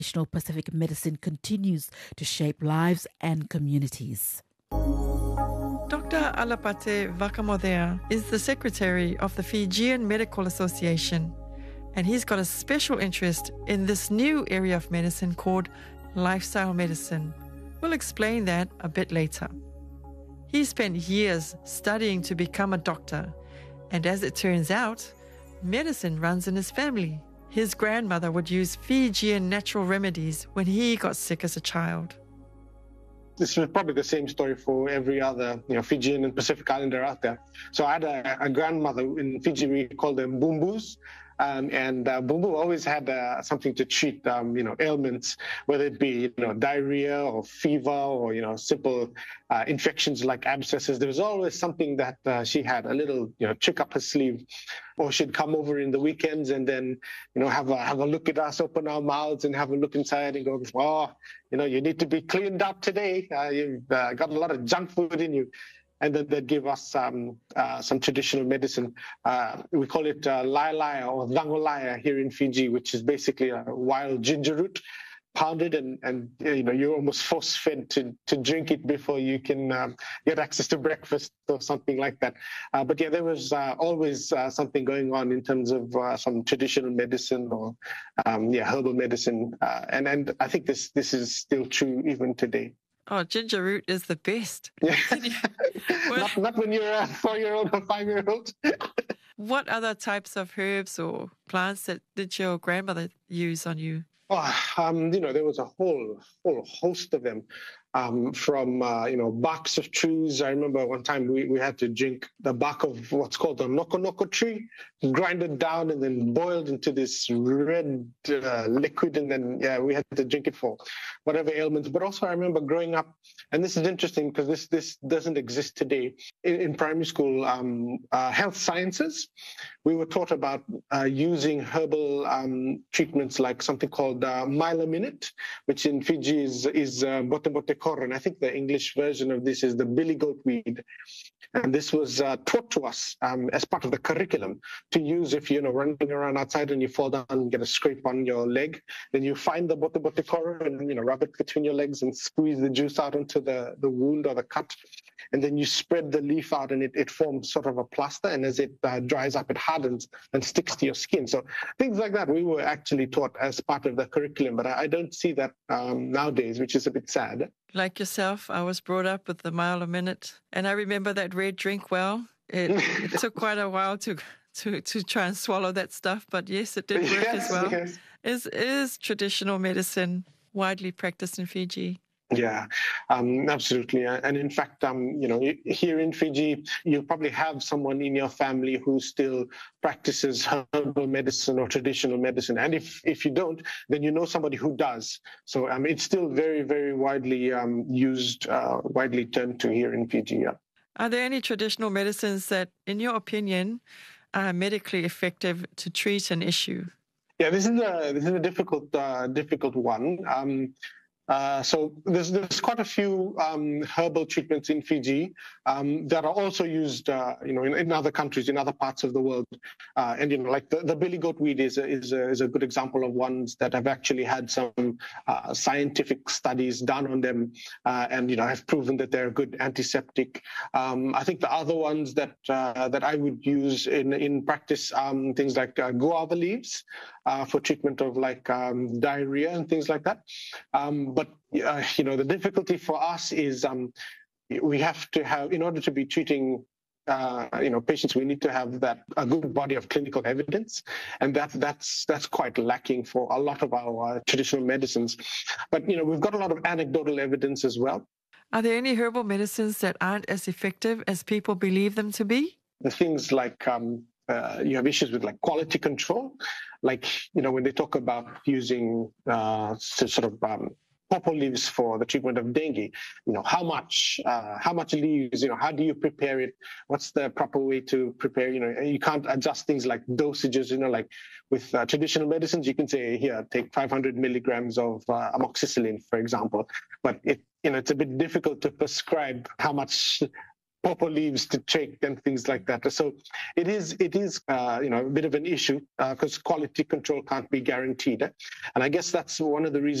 Traditional Pacific medicine continues to shape lives and communities. Dr. Alapate Vakamodea is the secretary of the Fijian Medical Association, and he's got a special interest in this new area of medicine called lifestyle medicine. We'll explain that a bit later. He spent years studying to become a doctor, and as it turns out, medicine runs in his family. His grandmother would use Fijian natural remedies when he got sick as a child. This is probably the same story for every other, Fijian and Pacific Islander out there. So I had a grandmother in Fiji. We called them Bumbus. And Bumbu always had something to treat, ailments, whether it be, diarrhea or fever or, simple infections like abscesses. There was always something that she had, a little, trick up her sleeve. Or she'd come over in the weekends and then, have a look at us, open our mouths and have a look inside and go, oh, you need to be cleaned up today. You've got a lot of junk food in you. And then they'd give us some traditional medicine. We call it lailaya or dangolaya here in Fiji, which is basically a wild ginger root, pounded, and you're almost force-fed to drink it before you can get access to breakfast or something like that. But yeah, there was always something going on in terms of some traditional medicine or herbal medicine, and I think this is still true even today. Oh, ginger root is the best. Yeah. Not when you're a 4-year-old or 5-year-old. What other types of herbs or plants did your grandmother use on you? There was a whole host of them. From barks of trees. I remember one time we had to drink the bark of what's called the noko tree, grind it down and then boiled into this red liquid, and then we had to drink it for whatever ailments. But also I remember growing up, and this is interesting because this doesn't exist today. In primary school, health sciences, we were taught about using herbal treatments like something called Mylaminate, which in Fiji is bote and I think the English version of this is the billy goat weed. And this was taught to us as part of the curriculum to use if you're running around outside and you fall down and get a scrape on your leg. Then you find the bote and rub it between your legs and squeeze the juice out into the wound or the cut. And then you spread the leaf out and it forms sort of a plaster. And as it dries up, it hardens and sticks to your skin. So things like that we were actually taught as part of the curriculum. But I don't see that nowadays, which is a bit sad. Like yourself, I was brought up with the Mylaminate. And I remember that red drink well. It took quite a while to try and swallow that stuff. But yes, it did work as well. Yes. Is traditional medicine widely practiced in Fiji? Yeah, absolutely. And in fact, here in Fiji, you probably have someone in your family who still practices herbal medicine or traditional medicine. And if you don't, then you know somebody who does. So it's still very, very widely used, widely turned to here in Fiji. Yeah. Are there any traditional medicines that, in your opinion, are medically effective to treat an issue? Yeah, this is a difficult one. So there's quite a few herbal treatments in Fiji that are also used, in other countries, in other parts of the world. And like the billy goat weed is a good example of ones that have actually had some scientific studies done on them, and have proven that they're a good antiseptic. I think the other ones that I would use in practice, things like guava leaves for treatment of like diarrhea and things like that. But the difficulty for us is we have to have, in order to be treating patients, we need to have a good body of clinical evidence, and that's quite lacking for a lot of our traditional medicines. But we've got a lot of anecdotal evidence as well. Are there any herbal medicines that aren't as effective as people believe them to be? The things like you have issues with like quality control, like when they talk about using pawpaw leaves for the treatment of dengue. How much leaves? How do you prepare it? What's the proper way to prepare? You can't adjust things like dosages. Like with traditional medicines, you can say here, take 500 milligrams of amoxicillin, for example. But it's a bit difficult to prescribe how much proper leaves to take and things like that. So it is a bit of an issue because quality control can't be guaranteed. And I guess that's one of the reasons